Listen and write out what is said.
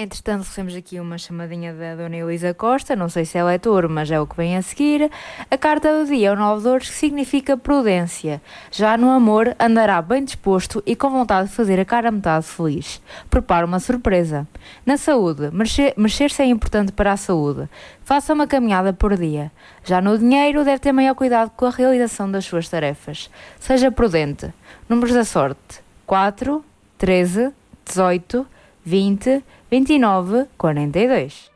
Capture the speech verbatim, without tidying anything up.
entretanto, recebemos aqui uma chamadinha da Dona Elisa Costa, não sei se ela é touro, mas é o que vem a seguir. A carta do dia é o nove de ouros, que significa prudência. Já no amor, andará bem disposto e com vontade de fazer a cara metade feliz. Prepara uma surpresa. Na saúde, mexer- mexer-se é importante para a saúde. Faça uma caminhada por dia. Já no dinheiro, deve ter maior cuidado com a realização das suas tarefas. Seja prudente. Números da sorte: quatro, treze, dezoito, vinte, vinte e nove, quarenta e dois.